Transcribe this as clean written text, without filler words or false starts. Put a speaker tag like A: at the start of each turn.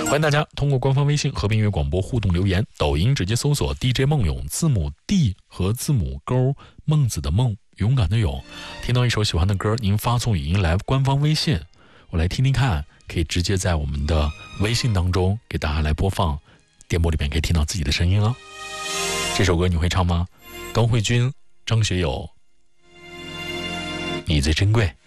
A: 欢迎大家通过官方微信和平音乐广播互动留言，抖音直接搜索 DJ 梦勇，字母 D 和字母勾，孟子的孟，勇敢的勇。听到一首喜欢的歌，您发送语音来官方微信，我来听听看，可以直接在我们的微信当中给大家来播放，电波里面可以听到自己的声音哦。这首歌你会唱吗？高慧君、张学友，你最珍贵。